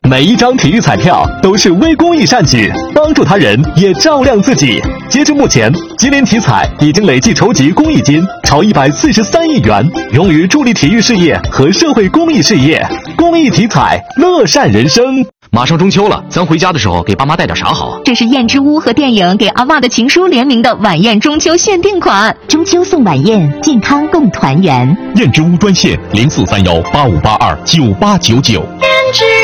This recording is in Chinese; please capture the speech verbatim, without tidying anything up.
每一张体育彩票都是微公益善举，帮助他人也照亮自己。截至目前，吉林体彩已经累计筹集公益金超一百四十三亿元，用于助力体育事业和社会公益事业。公益体彩，乐善人生。 马上中秋了，咱回家的时候给爸妈带点啥好？ 这是燕之屋和电影给阿嬷的情书联名的晚宴中秋限定款， 中秋送晚宴，健康共团圆。 燕之屋专线零四三幺八五八二九八九九。 燕之